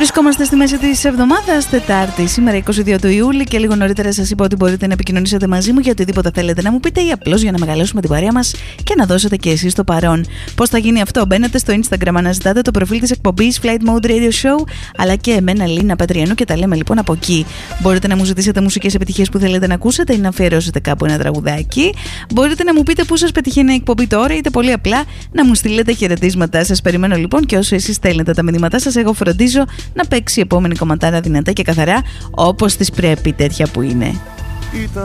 Βρισκόμαστε στη μέση της εβδομάδας, Τετάρτη, σήμερα 22 του Ιούλη, και λίγο νωρίτερα σας είπα ότι μπορείτε να επικοινωνήσετε μαζί μου για οτιδήποτε θέλετε να μου πείτε ή απλώς για να μεγαλώσουμε την παρέα μας και να δώσετε και εσείς το παρόν. Πώς θα γίνει αυτό? Μπαίνετε στο Instagram, αναζητάτε το προφίλ της εκπομπής Flight Mode Radio Show, αλλά και εμένα, Λίνα Πατριανού, και τα λέμε λοιπόν από εκεί. Μπορείτε να μου ζητήσετε μουσικές επιτυχίες που θέλετε να ακούσετε ή να αφιερώσετε κάπου ένα τραγουδάκι. Μπορείτε να μου πείτε πού σας πετυχαίνει η εκπομπή τώρα, είτε πολύ απλά να μου στείλετε χαιρετίσματα. Σας περιμένω λοιπόν, και όσο εσείς στέλνετε τα μηνύματά σας, εγώ φροντίζω να παίξει η επόμενη κομματάρα δυνατά και καθαρά, όπως της πρέπει, τέτοια που είναι.